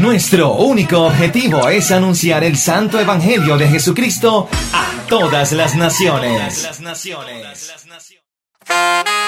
Nuestro único objetivo es anunciar el santo evangelio de Jesucristo a todas las naciones.